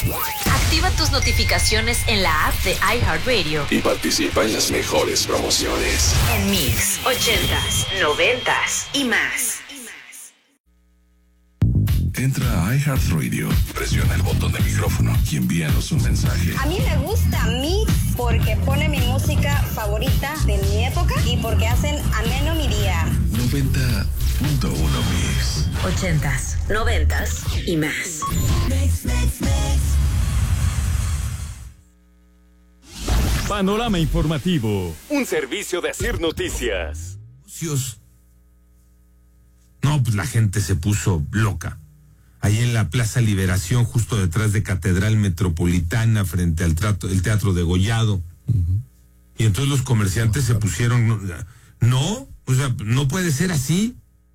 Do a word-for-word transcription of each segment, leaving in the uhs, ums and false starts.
Activa tus notificaciones en la app de iHeartRadio y participa en las mejores promociones. En Mix, ochentas, noventas y más. Entra a iHeartRadio, presiona el botón de micrófono y envíanos un mensaje. A mí me gusta Mix porque pone mi música favorita de mi época y porque hacen ameno mi día. noventa punto uno Mix. Ochentas, noventas y más. Mix, mix, mix. Panorama informativo, un servicio de Asir Noticias. No, pues la gente se puso loca. Ahí en la Plaza Liberación, justo detrás de Catedral Metropolitana, frente al trato, el Teatro Degollado. Uh-huh. Y entonces los comerciantes se pusieron, no, no, o sea, no puede ser así.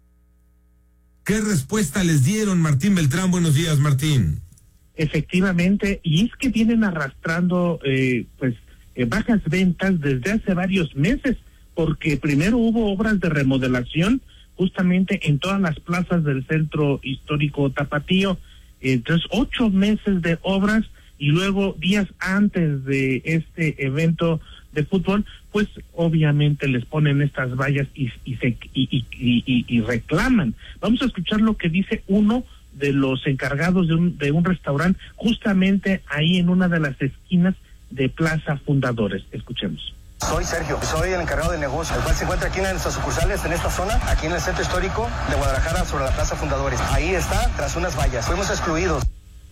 ¿Qué respuesta les dieron, Martín Beltrán? Buenos días, Martín. Efectivamente, y es que vienen arrastrando, eh, pues, eh, bajas ventas desde hace varios meses, porque primero hubo obras de remodelación justamente en todas las plazas del centro histórico tapatío. Entonces, ocho meses de obras y luego días antes de este evento de fútbol, pues obviamente les ponen estas vallas y, y, se, y, y, y, y reclaman. Vamos a escuchar lo que dice uno de los encargados de un, de un restaurante justamente ahí en una de las esquinas de Plaza Fundadores. Escuchemos. Soy Sergio, soy el encargado de negocio, el cual se encuentra aquí en nuestras sucursales, en esta zona, aquí en el centro histórico de Guadalajara, sobre la Plaza Fundadores. Ahí está, tras unas vallas. Fuimos excluidos.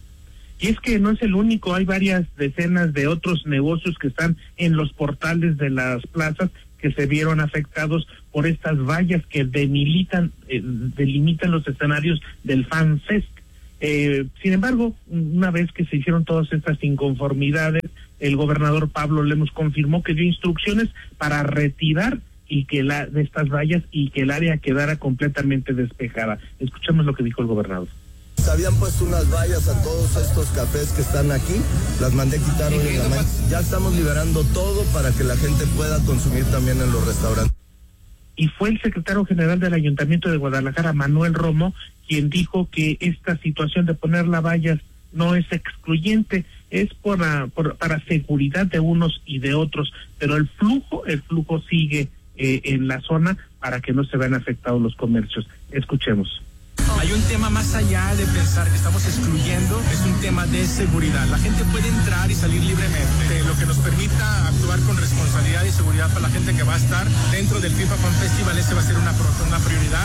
Y es que no es el único, hay varias decenas de otros negocios que están en los portales de las plazas que se vieron afectados por estas vallas que delimitan, eh, delimitan los escenarios del Fan Fest. Eh, sin embargo, una vez que se hicieron todas estas inconformidades, el gobernador Pablo Lemus confirmó que dio instrucciones para retirar y que la de estas vallas y que el área quedara completamente despejada. Escuchemos lo que dijo el gobernador. Se habían puesto unas vallas a todos estos cafés que están aquí, las mandé quitar hoy en la mañana. Ya estamos liberando todo para que la gente pueda consumir también en los restaurantes. Y fue el secretario general del Ayuntamiento de Guadalajara, Manuel Romo, quien dijo que esta situación de poner las vallas no es excluyente, es para, por, para seguridad de unos y de otros, pero el flujo, el flujo sigue eh, en la zona para que no se vean afectados los comercios. Escuchemos. Hay un tema más allá de pensar que estamos excluyendo, es un tema de seguridad. La gente puede entrar y salir libremente, lo que nos permita actuar con responsabilidad y seguridad para la gente que va a estar dentro del FIFA Fan Festival. Ese va a ser una, una prioridad.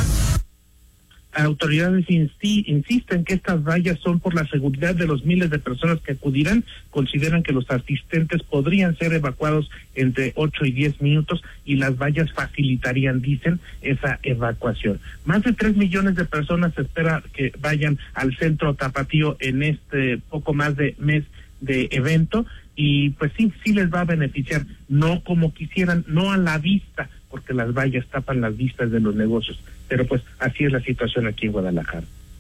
Autoridades insi- insisten que estas vallas son por la seguridad de los miles de personas que acudirán. Consideran que los asistentes podrían ser evacuados entre ocho y diez minutos y las vallas facilitarían, dicen, esa evacuación. Más de tres millones de personas se espera que vayan al centro tapatío en este poco más de mes de evento y pues sí, sí les va a beneficiar, no como quisieran, no a la vista, porque las vallas tapan las vistas de los negocios. Pero pues así es la situación aquí en Guadalajara.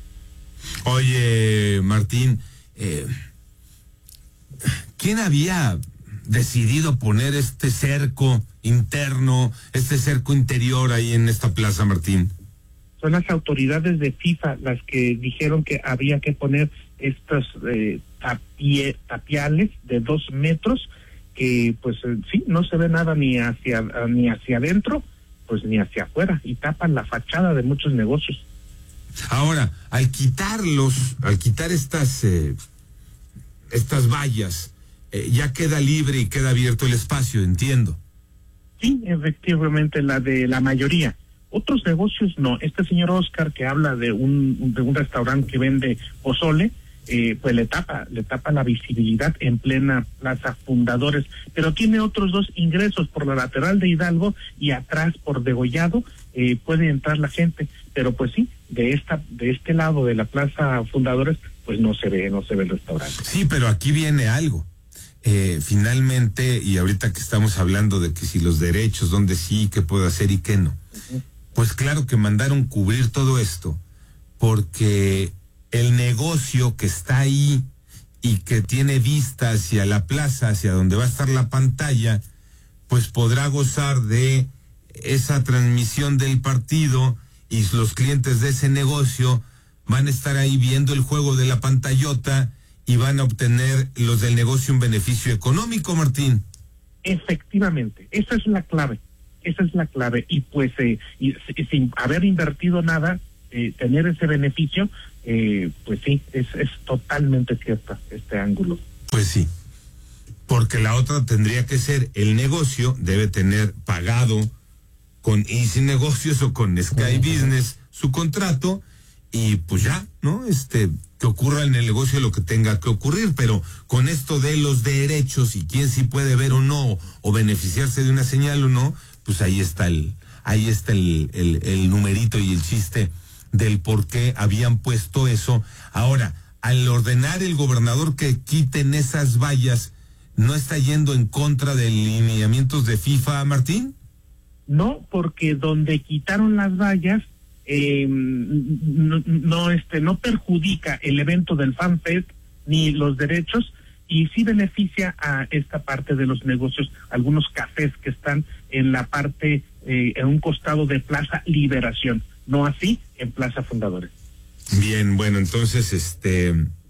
Oye, Martín, eh, ¿quién había decidido poner este cerco interno, este cerco interior ahí en esta plaza, Martín? Son las autoridades de FIFA las que dijeron que había que poner estos eh, tapie, tapiales de dos metros que pues eh, sí, no se ve nada ni hacia, ni hacia adentro, pues ni hacia afuera, y tapan la fachada de muchos negocios. Ahora, al quitarlos, al quitar estas eh, estas vallas, eh, ya queda libre y queda abierto el espacio, entiendo. Sí, efectivamente, la de la mayoría. Otros negocios no. Este señor Oscar, que habla de un de un restaurante que vende pozole, eh, pues le tapa, le tapa la visibilidad en plena Plaza Fundadores, pero tiene otros dos ingresos por la lateral de Hidalgo y atrás por Degollado, eh, puede entrar la gente, pero pues sí, de esta, de este lado de la Plaza Fundadores, pues no se ve, no se ve el restaurante. Sí, pero aquí viene algo. Eh, finalmente, y ahorita que estamos hablando de que si los derechos, dónde sí, qué puedo hacer y qué no, uh-huh. Pues claro que mandaron cubrir todo esto, porque el negocio que está ahí y que tiene vista hacia la plaza, hacia donde va a estar la pantalla, pues podrá gozar de esa transmisión del partido y los clientes de ese negocio van a estar ahí viendo el juego de la pantallota y van a obtener los del negocio un beneficio económico, Martín. Efectivamente, esa es la clave, esa es la clave. Y pues eh, y, y sin haber invertido nada, eh, tener ese beneficio, eh, pues sí, es, es totalmente cierto este ángulo. Pues sí, porque la otra tendría que ser, el negocio debe tener pagado con Easy Negocios o con Sky Business su contrato, y pues ya, ¿no? Este, que ocurra en el negocio lo que tenga que ocurrir, pero con esto de los derechos y quién sí puede ver o no, o beneficiarse de una señal o no, pues ahí está el, ahí está el, el, el numerito y el chiste del por qué habían puesto eso. Ahora, al ordenar el gobernador que quiten esas vallas, ¿no está yendo en contra de lineamientos de FIFA, Martín? No, porque donde quitaron las vallas, eh, no, no, este, no perjudica el evento del FanFest ni los derechos, y sí beneficia a esta parte de los negocios, algunos cafés que están en la parte, eh, en un costado de Plaza Liberación, no así en Plaza Fundadores. Bien, bueno, entonces, este,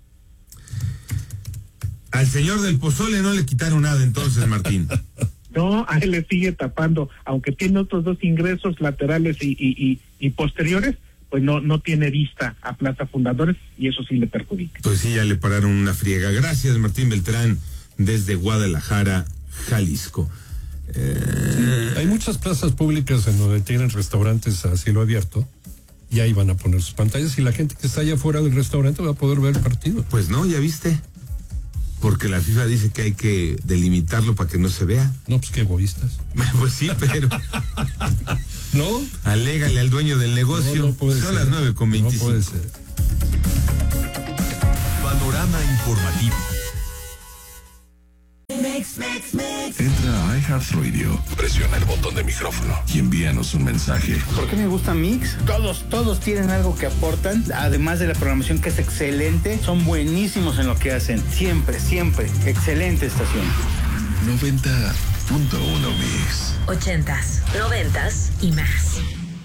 al señor del pozole no le quitaron nada entonces, Martín. No, a él le sigue tapando, aunque tiene otros dos ingresos laterales y, y, y, y posteriores, pues no no tiene vista a Plaza Fundadores, y eso sí le perjudica. Pues sí, ya le pararon una friega. Gracias, Martín Beltrán, desde Guadalajara, Jalisco. Eh... Sí, hay muchas plazas públicas en donde tienen restaurantes a cielo abierto, y ahí van a poner sus pantallas, y la gente que está allá afuera del restaurante va a poder ver el partido. Pues no, ya viste. Porque la FIFA dice que hay que delimitarlo para que no se vea. No, pues qué egoístas. Pues sí, pero... ¿No? Alégale al dueño del negocio. No, no puede Son ser. las nueve con veinticinco. No puede ser. Panorama informativo. Mix, mix, mix. Entra a iHeartRadio, presiona el botón de micrófono y envíanos un mensaje. ¿Por qué me gusta Mix? Todos, todos tienen algo que aportan, además de la programación que es excelente, son buenísimos en lo que hacen. Siempre, siempre. Excelente estación. noventa punto uno Mix. Ochentas, noventas y más.